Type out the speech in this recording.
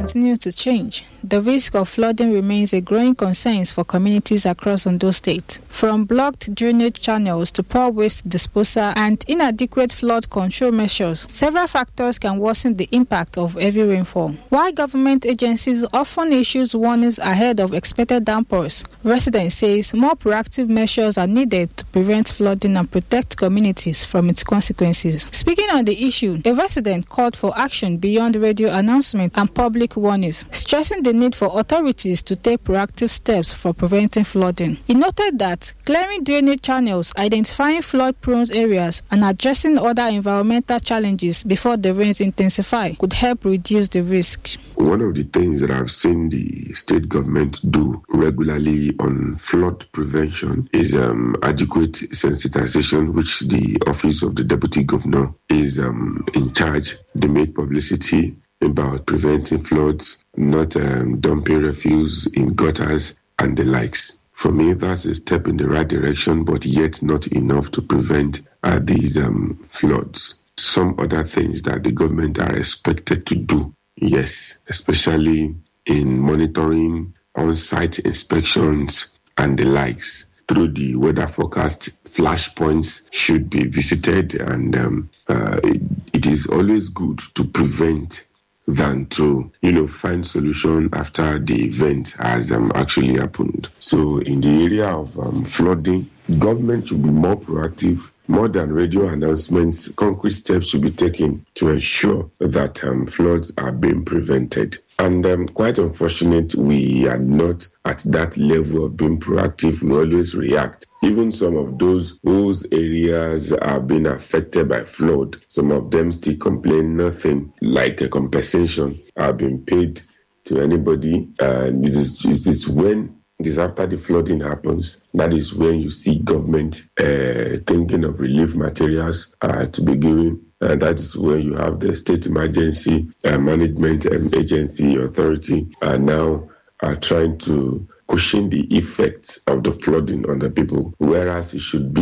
continue to change, the risk of flooding remains a growing concern for communities across Ondo State. From blocked drainage channels to poor waste disposal and inadequate flood control measures, several factors can worsen the impact of heavy rainfall. While government agencies often issue warnings ahead of expected downpours, residents say more proactive measures are needed to prevent flooding and protect communities from its consequences. Speaking on the issue, a resident called for action beyond radio announcement and public warnings, stressing the need for authorities to take proactive steps for preventing flooding. He noted that clearing drainage channels, identifying flood-prone areas, and addressing other environmental challenges before the rains intensify could help reduce the risk. One of the things that I've seen the state government do regularly on flood prevention is adequate sensitization, which the office of the deputy governor is in charge. They make publicity about preventing floods, not dumping refuse in gutters and the likes. For me, that's a step in the right direction, but yet not enough to prevent these floods. Some other things that the government are expected to do, yes, especially in monitoring on-site inspections and the likes. Through the weather forecast, flashpoints should be visited, and it is always good to prevent than to, find solution after the event has actually happened. So in the area of flooding, government should be more proactive. More than radio announcements, concrete steps should be taken to ensure that floods are being prevented. And quite unfortunate, we are not at that level of being proactive. We always react. Even some of those whose areas are being affected by flood, some of them still complain nothing like a compensation are being paid to anybody. And it is after the flooding happens, that is when you see government thinking of relief materials to be given. And that is when you have the state emergency management agency authority now trying to cushion the effects of the flooding on the people, whereas it should be